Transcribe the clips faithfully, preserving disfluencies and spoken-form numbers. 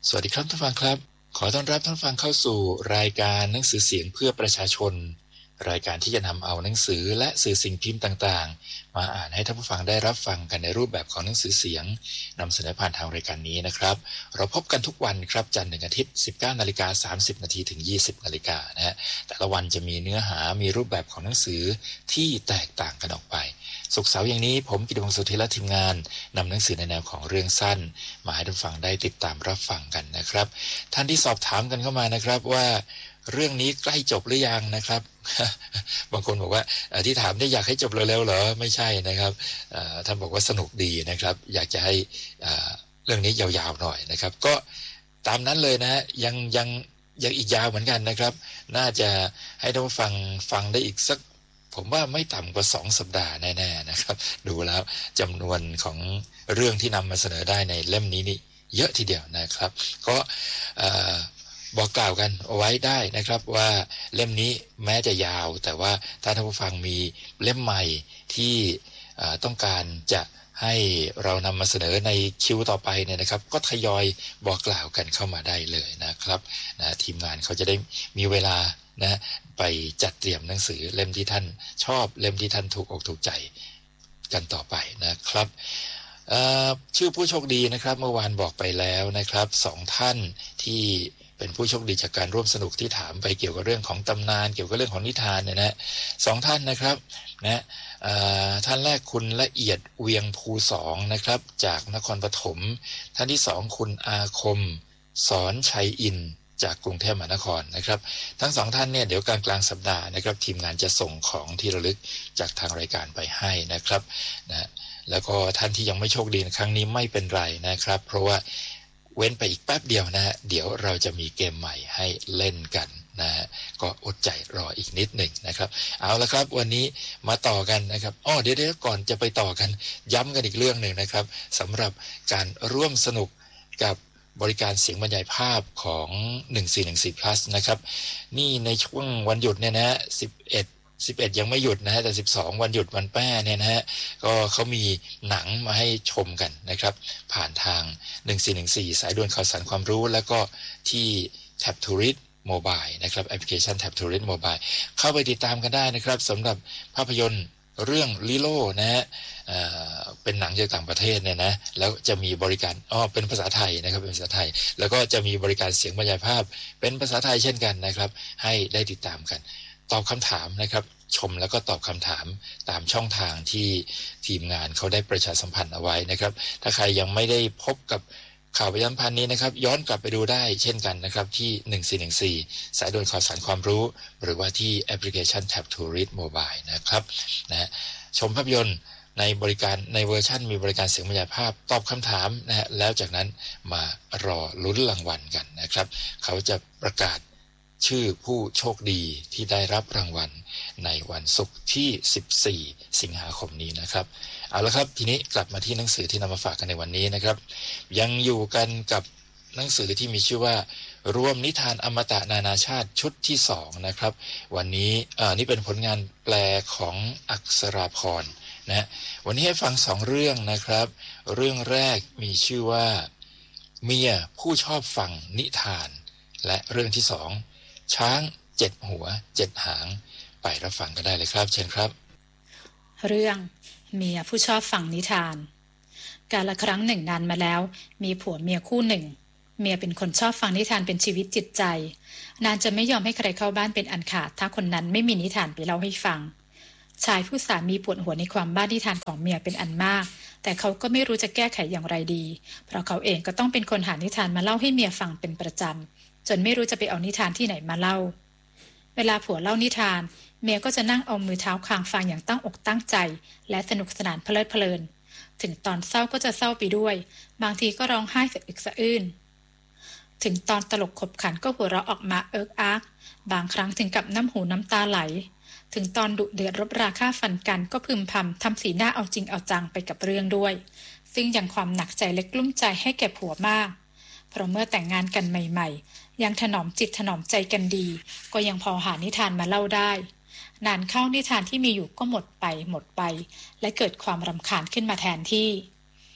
สวัสดีครับท่านฟังครับขอต้อนรับท่านฟังเข้าสู่รายการหนังสือเสียงเพื่อประชาชนรายการที่จะนำเอาหนังสือและสื่อสิ่งพิมพ์ต่างๆมาอ่านให้ท่านผู้ฟังได้รับฟังกันในรูปแบบของหนังสือเสียงนำเสนอผ่านทางรายการนี้นะครับเราพบกันทุกวันครับจันทร์ถึงอาทิตย์ สิบเก้านาฬิกาสามสิบนาทีถึงยี่สิบนาฬิกานะฮะแต่ละวันจะมีเนื้อหามีรูปแบบของหนังสือที่แตกต่างกันออกไปศุกร์เสาร์อย่างนี้ผมกิตติพงศ์สุทธิและทีมงานนำหนังสือในแนวของเรื่องสั้นมาให้ท่านฟังได้ติดตามรับฟังกันนะครับท่านที่สอบถามกันเข้ามานะครับว่าเรื่องนี้ใกล้จบหรือยังนะครับ บางคนบอกว่าที่ถามได้อยากให้จบเร็วๆเหรอไม่ใช่นะครับท่านบอกว่าสนุกดีนะครับอยากจะให้เรื่องนี้ยาวๆหน่อยนะครับก็ตามนั้นเลยนะยังยังยังอีกยาวเหมือนกันนะครับน่าจะให้ท่านฟังฟังได้อีกสักผมว่าไม่ต่ำกว่าสองสัปดาห์แน่ๆนะครับดูแล้วจำนวนของเรื่องที่นำมาเสนอได้ในเล่มนี้นี่เยอะทีเดียวนะครับก็บอกกล่าวกันเอาไว้ได้นะครับว่าเล่มนี้แม้จะยาวแต่ว่าถ้าท่านผู้ฟังมีเล่มใหม่ที่ต้องการจะให้เรานำมาเสนอในคิวต่อไปเนี่ยนะครับก็ทยอยบอกกล่าวกันเข้ามาได้เลยนะครับนะทีมงานเขาจะได้มีเวลานะไปจัดเตรียมหนังสือเล่มที่ท่านชอบเล่มที่ท่านถูกอกถูกใจกันต่อไปนะครับชื่อผู้โชคดีนะครับเมื่อวานบอกไปแล้วนะครับสองท่านที่เป็นผู้โชคดีจากการร่วมสนุกที่ถามไปเกี่ยวกับเรื่องของตำนานเกี่ยวกับเรื่องของนิทานเนี่ยนะสองท่านนะครับนะท่านแรกคุณละเอียดเวียงภูสองนะครับจากนครปฐมท่านที่สองคุณอาคมสอนชัยอินจากกรุงเทพมหานครนะครับทั้งสองท่านเนี่ยเดี๋ยวกลางกลางสัปดาห์นะครับทีมงานจะส่งของที่ระลึกจากทางรายการไปให้นะครับนะแล้วก็ท่านที่ยังไม่โชคดีในครั้งนี้ไม่เป็นไรนะครับเพราะว่าเว้นไปอีกแป๊บเดียวนะฮะเดี๋ยวเราจะมีเกมใหม่ให้เล่นกันนะฮะก็อดใจรออีกนิดหนึ่งนะครับเอาละครับวันนี้มาต่อกันนะครับอ้อเดี๋ยวเดี๋ยวก่อนจะไปต่อกันย้ำกันอีกเรื่องหนึ่งนะครับสำหรับการร่วมสนุกกับบริการเสียงบรรยายภาพของหนึ่งสี่หนึ่งสี่ plus นะครับนี่ในช่วงวันหยุดเนี่ยนะสิบเอ็ดสิบเอ็ดยังไม่หยุดนะฮะแต่สิบสองวันหยุดวันแป้เนี่ยนะฮะก็เขามีหนังมาให้ชมกันนะครับผ่านทางหนึ่งสี่หนึ่งสี่สายด่วนข่าวสารความรู้แล้วก็ที่ Tab Tourist Mobile นะครับแอปพลิเคชัน Tab Tourist Mobile เข้าไปติดตามกันได้นะครับสำหรับภาพยนตร์เรื่องลิโลนะฮะเอ่อเป็นหนังจากต่างประเทศเนี่ยนะแล้วจะมีบริการอ้อเป็นภาษาไทยนะครับเป็นภาษาไทยแล้วก็จะมีบริการเสียงบรรยายภาพเป็นภาษาไทยเช่นกันนะครับให้ได้ติดตามกันตอบคำถามนะครับชมแล้วก็ตอบคำถามตามช่องทางที่ทีมงานเขาได้ประชาสัมพันธ์เอาไว้นะครับถ้าใครยังไม่ได้พบกับข่าวประชาสัมพันธ์นี้นะครับย้อนกลับไปดูได้เช่นกันนะครับที่หนึ่งสี่หนึ่งสี่สายด่วนข่าวสารความรู้หรือว่าที่แอปพลิเคชัน Tab Tourist Mobile นะครับนะชมภาพยนตร์ในบริการในเวอร์ชันมีบริการเสียงบรรยายภาพตอบคำถามนะฮะแล้วจากนั้นมารอลุ้นรางวัลกันนะครับเขาจะประกาศชื่อผู้โชคดีที่ได้รับรางวัลในวันศุกร์ที่สิบสี่สิงหาคมนี้นะครับเอาละครับทีนี้กลับมาที่หนังสือที่นำมาฝากกันในวันนี้นะครับยังอยู่กันกับหนังสือที่มีชื่อว่ารวมนิทานอมตะนานาชาติชุดที่สองนะครับวันนี้อ่านี่เป็นผลงานแปลของอักษราพรนะวันนี้ให้ฟังสองเรื่องนะครับเรื่องแรกมีชื่อว่าเมียผู้ชอบฟังนิทานและเรื่องที่สองช้างเจ็ดหัวเจ็ดหางไปรับฟังกันได้เลยครับเชิญครับเรื่องเมียผู้ชอบฟังนิทานกาลครั้งหนึ่งนานมาแล้วมีผัวเมียคู่หนึ่งเมียเป็นคนชอบฟังนิทานเป็นชีวิตจิตใจนานจะไม่ยอมให้ใครเข้าบ้านเป็นอันขาดถ้าคนนั้นไม่มีนิทานไปเล่าให้ฟังชายผู้สามีปวดหัวในความบ้านิทานของเมียเป็นอันมากแต่เขาก็ไม่รู้จะแก้ไขอย่างไรดีเพราะเขาเองก็ต้องเป็นคนหานิทานมาเล่าให้เมียฟังเป็นประจำจนไม่รู้จะไปเอานิทานที่ไหนมาเล่าเวลาผัวเล่านิทานเมียก็จะนั่งเอามือเท้าคางฟังอย่างตั้งอกตั้งใจและสนุกสนานเพลิดเพลินถึงตอนเศร้าก็จะเศร้าไปด้วยบางทีก็ร้องไห้สะอึกสะอื้นถึงตอนตลกขบขันก็หัวเราะออกมาเอิกอักบางครั้งถึงกับน้ำหูน้ำตาไหลถึงตอนดุเดือดรบราฆ่าฟันกันก็พึมพำทำสีหน้าเอาจริงเอาจังไปกับเรื่องด้วยซึ่งยังความหนักใจและกลุ้มใจให้แก่ผัวมากเพราะเมื่อแต่งงานกันใหม่ๆยังถนอมจิตถนอมใจกันดีก็ยังพอหานิทานมาเล่าได้นานเข้านิทานที่มีอยู่ก็หมดไปหมดไปและเกิดความรำคาญขึ้นมาแทนที่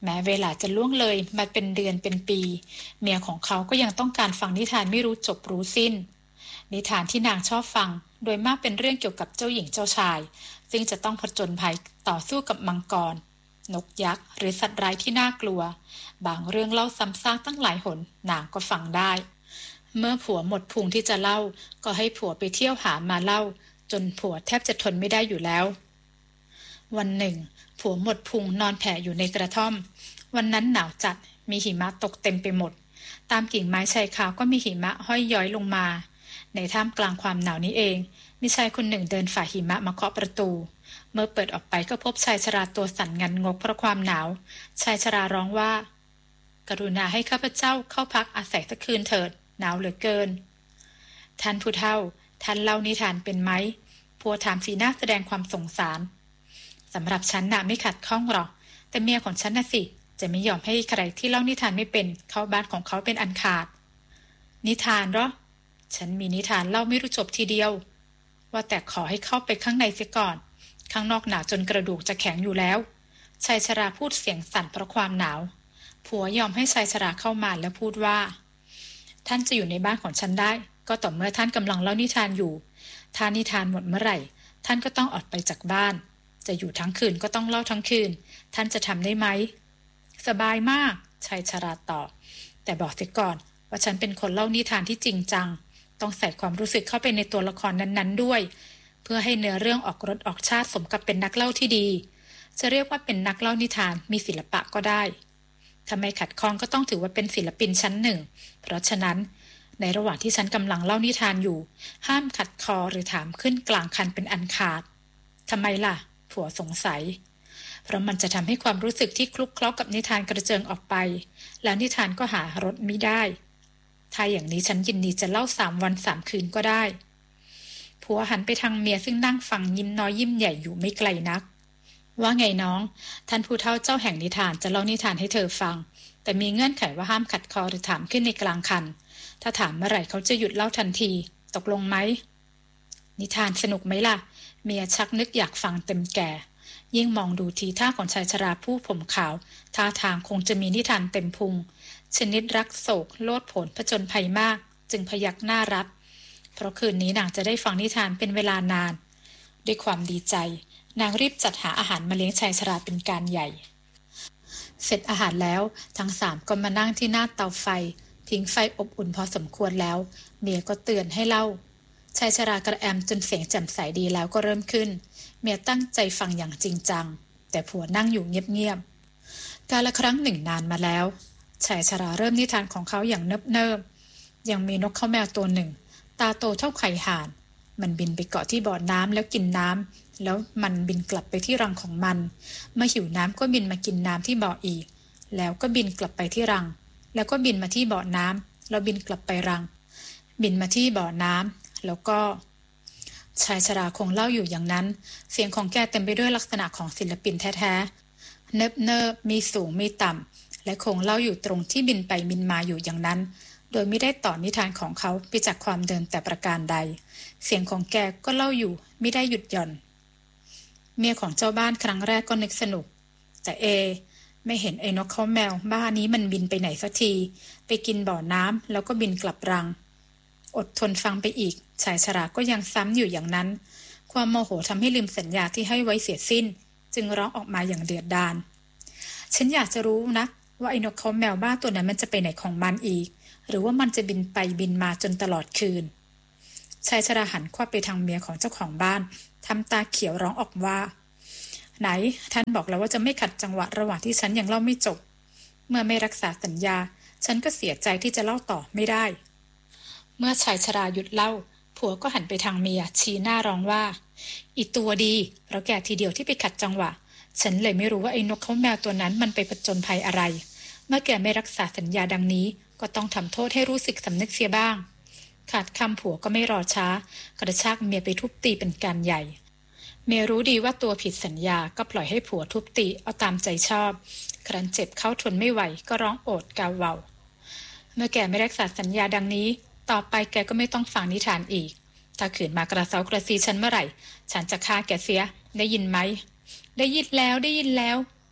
แม้เวลาจะล่วงเลยมาเป็นเดือนเป็นปีเมียของเขาก็ยังต้องการฟังนิทานไม่รู้จบรู้สิ้นนิทานที่นางชอบฟังโดยมากเป็นเรื่องเกี่ยวกับเจ้าหญิงเจ้าชายซึ่งจะต้องผจญภัยต่อสู้กับมังกรนกยักษ์หรือสัตว์ร้ายที่น่ากลัวบางเรื่องเล่าซ้ำซากตั้งหลายหนนางก็ฟังได้เมื่อผัวหมดพุงที่จะเล่าก็ให้ผัวไปเที่ยวหามาเล่าจนผัวแทบจะทนไม่ได้อยู่แล้ววันหนึ่งผัวหมดพุงนอนแผ่อยู่ในกระท่อมวันนั้นหนาวจัดมีหิมะตกเต็มไปหมดตามกิ่งไม้ชายคาก็มีหิมะห้อยย้อยลงมาในท่ามกลางความหนาวนี้เองมีชายคนหนึ่งเดินฝ่าหิมะมาเคาะประตูเมื่อเปิดออกไปก็พบชายชราตัวสั่นงันงกเพราะความหนาวชายชราร้องว่ากรุณาให้ข้าพเจ้าเข้าพักอาศัยสักคืนเถิดหนาวเหลือเกินท่านผู้เฒ่าท่านเล่านิทานเป็นไหมผัวถามสีหน้าแสดงความสงสารสำหรับฉันน่ะไม่ขัดข้องหรอกแต่เมียของฉันน่ะสิจะไม่ยอมให้ใครที่เล่านิทานไม่เป็นเข้าบ้านของเขาเป็นอันขาดนิทานเหรอฉันมีนิทานเล่าไม่รู้จบทีเดียวว่าแต่ขอให้เข้าไปข้างในเสียก่อนข้างนอกหนาวจนกระดูกจะแข็งอยู่แล้วชายชราพูดเสียงสั่นเพราะความหนาวผัวยอมให้ชายชราเข้ามาแล้วพูดว่าท่านจะอยู่ในบ้านของฉันได้ก็ต่อเมื่อท่านกำลังเล่านิทานอยู่ถ้านิทานหมดเมื่อไหร่ท่านก็ต้องออกไปจากบ้านจะอยู่ทั้งคืนก็ต้องเล่าทั้งคืนท่านจะทำได้ไหมสบายมากชายชราตอบแต่บอกเสียก่อนว่าฉันเป็นคนเล่านิทานที่จริงจังต้องใส่ความรู้สึกเข้าไปในตัวละครนั้นๆด้วยเพื่อให้เนื้อเรื่องออกรสออกชาติสมกับเป็นนักเล่าที่ดีจะเรียกว่าเป็นนักเล่านิทานมีศิลปะก็ได้ถ้าไม่ขัดข้องก็ต้องถือว่าเป็นศิลปินชั้นหนึ่งเพราะฉะนั้นในระหว่างที่ฉันกำลังเล่านิทานอยู่ห้ามขัดคอหรือถามขึ้นกลางคันเป็นอันขาดทำไมล่ะผัวสงสัยเพราะมันจะทำให้ความรู้สึกที่คลุกคล้อกับนิทานกระเจิงออกไปแล้วนิทานก็หารสมิได้ถ้าอย่างนี้ฉันยินดีจะเล่าสามวันสามคืนก็ได้ผัวหันไปทางเมียซึ่งนั่งฟังยิ้มน้อยยิ้มใหญ่อยู่ไม่ไกลนักว่าไงน้องท่านผู้เฒ่าเจ้าแห่งนิทานจะเล่านิทานให้เธอฟังแต่มีเงื่อนไขว่าห้ามขัดคอหรือถามขึ้นในกลางคันถ้าถามเมื่อไหร่เขาจะหยุดเล่าทันทีตกลงไหมนิทานสนุกไหมล่ะเมียชักนึกอยากฟังเต็มแก่ยิ่งมองดูทีท่าของชายชราผู้ผมขาวท่าทางคงจะมีนิทานเต็มพุงชนิดรักโศกโลดโผนผจญภัยมากจึงพยักหน้ารับเพราะคืนนี้นางจะได้ฟังนิทานเป็นเวลานานด้วยความดีใจนางรีบจัดหาอาหารมาเลี้ยงชายชราเป็นการใหญ่เสร็จอาหารแล้วทั้งสามก็มานั่งที่หน้าเตาไฟทิ้งไฟอบอุ่นพอสมควรแล้วเมียก็เตือนให้เล่าชายชรากระแอมจนเสียงแจ่มใสดีแล้วก็เริ่มขึ้นเมียตั้งใจฟังอย่างจริงจังแต่ผัวนั่งอยู่เงียบๆกาลครั้งหนึ่งนานมาแล้วชายชราเริ่มนิทานของเขาอย่างเนิบๆยังมีนกข้าวแมวตัวหนึ่งตาโตเท่าไข่ห่านมันบินไปเกาะที่บ่อน้ำแล้วกินน้ำแล้วมันบินกลับไปที่รังของมันเมื่อหิวน้ำก็บินมากินน้ำที่บ่ออีกแล้วก็บินกลับไปที่รังแล้วก็บินมาที่บ่อน้ำแล้วบินกลับไปรังบินมาที่บ่อน้ำแล้วก็ชายชราคงเล่าอยู่อย่างนั้นเสียงของแกเต็มไปด้วยลักษณะของศิลปินแท้ๆเนิบเนิบมีสูงมีต่ำและคงเล่าอยู่ตรงที่บินไปบินมาอยู่อย่างนั้นโดยไม่ได้ต่อนิทานของเขาไปจากความเดิมแต่ประการใดเสียงของแกก็เล่าอยู่ไม่ได้หยุดหย่อนเมียของเจ้าบ้านครั้งแรกก็นึกสนุกแต่เอไม่เห็นไอ้นกเขาแมวบ้านี้มันบินไปไหนสักทีไปกินบ่อน้ำแล้วก็บินกลับรังอดทนฟังไปอีกชายชราก็ยังซ้ำอยู่อย่างนั้นความโมโหทำให้ลืมสัญญาที่ให้ไว้เสียสิ้นจึงร้องออกมาอย่างเดือดดาลฉันอยากจะรู้นะว่าไอ้นกเขาแมวบ้าตัวนั้นมันจะไปไหนของมันอีกหรือว่ามันจะบินไปบินมาจนตลอดคืนชายชราหันควับไปทางเมียของเจ้าของบ้านทำตาเขียวร้องออกว่าไหนท่านบอกแล้วว่าจะไม่ขัดจังหวะระหว่างที่ฉันยังเล่าไม่จบเมื่อไม่รักษาสัญญาฉันก็เสียใจที่จะเล่าต่อไม่ได้เมื่อชายชราหยุดเล่าผัวก็หันไปทางเมียชี้หน้าร้องว่าอีตัวดีเพราะแกทีเดียวที่ไปขัดจังหวะฉันเลยไม่รู้ว่าไอ้นกเขาแมวตัวนั้นมันไปผจญภัยอะไรเมื่อแกไม่รักษาสัญญาดังนี้ก็ต้องทำโทษให้รู้สึกสำนึกเสียบ้างขาดคำผัวก็ไม่รอช้ากระชากเมียไปทุบตีเป็นการใหญ่เมียรู้ดีว่าตัวผิดสัญญาก็ปล่อยให้ผัวทุบตีเอาตามใจชอบครั้นเจ็บเข้าทนไม่ไหวก็ร้องโอดกาวเวาเมื่อแกไม่รักษาสัญญาดังนี้ต่อไปแกก็ไม่ต้องฟังนิทานอีกถ้าขืนมากระเซากระซีฉันเมื่อไหร่ฉันจะฆ่าแกเสียได้ยินไหมได้ยินแล้วได้ยินแล้ว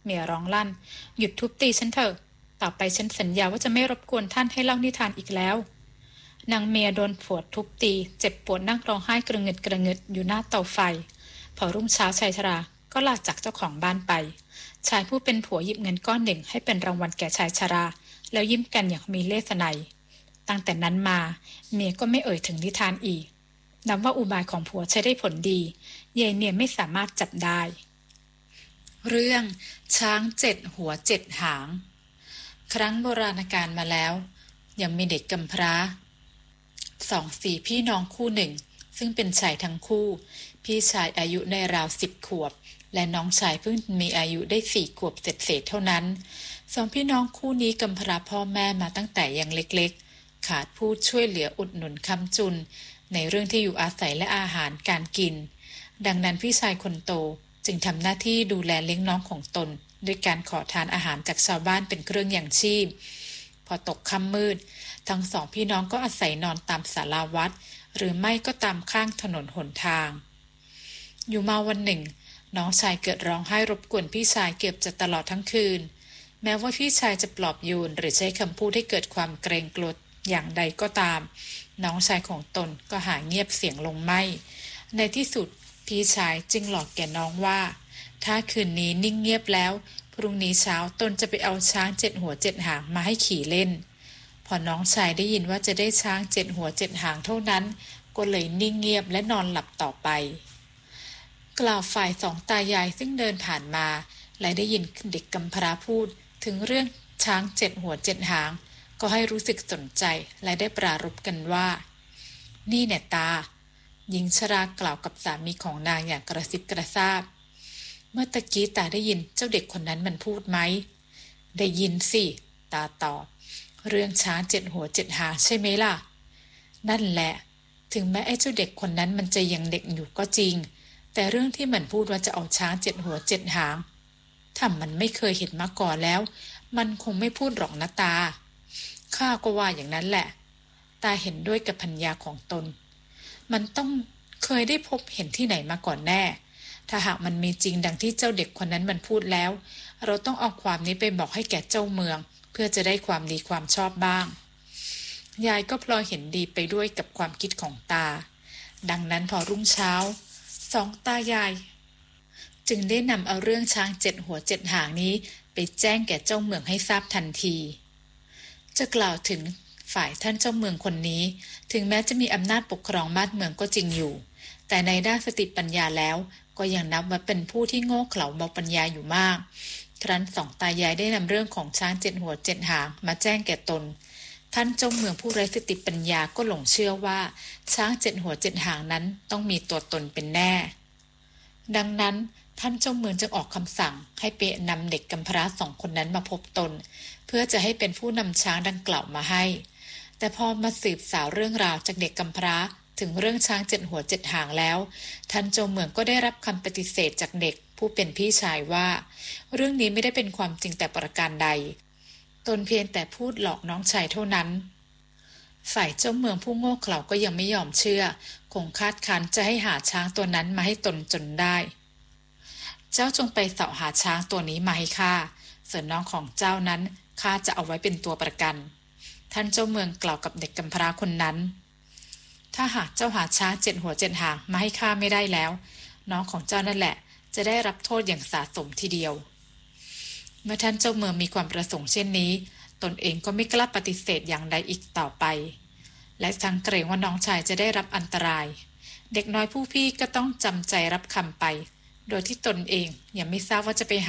เมียร้องลั่นหยุดทุบตีฉันเถอะต่อไปฉันสัญญาว่าจะไม่รบกวนท่านให้เล่านิทานอีกแล้วนางเมียโดนผัวทุบตีเจ็บปวดนั่งร้องไห้กระงึดกระงึดอยู่หน้าเตาไฟพอรุ่งเช้าชายชราก็ลาจากเจ้าของบ้านไปชายผู้เป็นผัวหยิบเงินก้อนหนึ่งให้เป็นรางวัลแก่ชายชราแล้วยิ้มกันอย่างมีเลสไนตั้งแต่นั้นมาเมียก็ไม่เอ่ยถึงนิทานอีกนับว่าอุบายของผัวใช้ได้ผลดีเยายเมียไม่สามารถจับได้เรื่องช้างเจ็ดหัวเจ็ดหางครั้งโบราณกาลมาแล้วยังมีเด็กกำพร้าสองสี่พี่น้องคู่หนึ่งซึ่งเป็นชายทั้งคู่พี่ชายอายุในราวสิบขวบและน้องชายเพิ่งมีอายุได้สี่ขวบเศษๆเท่านั้นสองพี่น้องคู่นี้กำพร้าพ่อแม่มาตั้งแต่ยังเล็กๆขาดผู้ช่วยเหลืออุดหนุนค้ำจุนในเรื่องที่อยู่อาศัยและอาหารการกินดังนั้นพี่ชายคนโตจึงทำหน้าที่ดูแลเลี้ยงน้องของตนด้วยการขอทานอาหารจากชาวบ้านเป็นเครื่องอย่างชีพพอตกค่ำมืดทั้งสองพี่น้องก็อาศัยนอนตามศาลาวัดหรือไม่ก็ตามข้างถนนหนทางอยู่มาวันหนึ่งน้องชายเกิดร้องไห้รบกวนพี่ชายเกือบจะตลอดทั้งคืนแม้ว่าพี่ชายจะปลอบโยนหรือใช้คำพูดให้เกิดความเกรงกลัวอย่างใดก็ตามน้องชายของตนก็หาเงียบเสียงลงไม่ในที่สุดพี่ชายจึงหลอกแก่น้องว่าถ้าคืนนี้นิ่งเงียบแล้วพรุ่งนี้เช้าตนจะไปเอาช้างเจ็ดหัวเจ็ดหางมาให้ขี่เล่นพอน้องชายได้ยินว่าจะได้ช้างเจ็ดหัวเจ็ดหางเท่านั้นก็เลยนิ่งเงียบและนอนหลับต่อไปกล่าวฝ่ายสองตายายซึ่งเดินผ่านมาและได้ยินเด็กกำพร้าพูดถึงเรื่องช้างเจ็ดหัวเจ็ดหางก็ให้รู้สึกสนใจและได้ปรารภกันว่านี่เนี่ยตาหญิงชรากล่าวกับสามีของนางอย่างกระซิบกระซาบเมื่อตะกี้ตาได้ยินเจ้าเด็กคนนั้นมันพูดไหมได้ยินสิตาตอบเรื่องช้างเจ็ดหัวเจ็ดหางใช่ไหมล่ะนั่นแหละถึงแม้ไอ้เจ้าเด็กคนนั้นมันจะยังเด็กอยู่ก็จริงแต่เรื่องที่มันพูดว่าจะเอาช้างเจ็ดหัวเจ็ดหางถ้ามันไม่เคยเห็นมาก่อนแล้วมันคงไม่พูดหรอกนะตาข้าก็ว่าอย่างนั้นแหละตาเห็นด้วยกับพัญญาของตนมันต้องเคยได้พบเห็นที่ไหนมาก่อนแน่ถ้าหากมันมีจริงดังที่เจ้าเด็กคนนั้นมันพูดแล้วเราต้องเอาความนี้ไปบอกให้แก่เจ้าเมืองเพื่อจะได้ความดีความชอบบ้างยายก็พลอยเห็นดีไปด้วยกับความคิดของตาดังนั้นพอรุ่งเช้าสองตายายจึงได้นำเอาเรื่องช้างเจ็ดหัวเจ็ดหางนี้ไปแจ้งแก่เจ้าเมืองให้ทราบทันทีจะกล่าวถึงฝ่ายท่านเจ้าเมืองคนนี้ถึงแม้จะมีอำนาจปกครองบ้านเมืองก็จริงอยู่แต่ในด้านสติปัญญาแล้วก็ยังนับว่าเป็นผู้ที่โง่เขลาเบาปัญญาอยู่มากครั้นสองตายายได้นำเรื่องของช้างเจ็ดหัวเจ็ดหางมาแจ้งแก่ตนท่านเจ้าเมืองผู้ไร้สติปัญญาก็หลงเชื่อว่าช้างเจ็ดหัวเจ็ดหางนั้นต้องมีตัวตนเป็นแน่ดังนั้นท่านเจ้าเมืองจึงออกคำสั่งให้เปะนำเด็กกำพร้าสองคนนั้นมาพบตนเพื่อจะให้เป็นผู้นำช้างดังกล่าวมาให้แต่พอมาสืบสาวเรื่องราวจากเด็กกำพร้าถึงเรื่องช้างเจ็ดหัวเจ็ดหางแล้วท่านเจ้าเมืองก็ได้รับคำปฏิเสธจากเด็กผู้เป็นพี่ชายว่าเรื่องนี้ไม่ได้เป็นความจริงแต่ประการใดตนเพียงแต่พูดหลอกน้องชายเท่านั้นฝ่ายเจ้าเมืองผู้โง่เขลาก็ยังไม่ยอมเชื่อคงคาดคั้นจะให้หาช้างตัวนั้นมาให้ตนจนได้เจ้าจงไปเสาะหาช้างตัวนี้มาให้ข้าส่วนน้องของเจ้านั้นข้าจะเอาไว้เป็นตัวประกันท่านเจ้าเมืองกล่าวกับเด็กกำพร้าคนนั้นถ้าหากเจ้าหาช้างเจ็ดหัวเจ็ดหางมาให้ข้าไม่ได้แล้วน้องของเจ้านั่นแหละจะได้รับโทษอย่างสาสมทีเดียวเมื่อท่านเจ้าเมืองมีความประสงค์เช่นนี้ตนเองก็ไม่กล้าปฏิเสธอย่างใดอีกต่อไปและทั้งเกรงว่าน้องชายจะได้รับอันตรายเด็กน้อยผู้พี่ก็ต้องจำใจรับคำไปโดยที่ตนเองยังไม่ทราบว่าจะไปหา